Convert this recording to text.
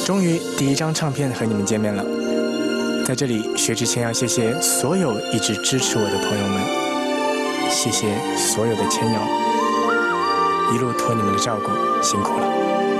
终于第一张唱片和你们见面了，在这里薛之谦要谢谢所有一直支持我的朋友们，谢谢所有的签友，一路托你们的照顾，辛苦了。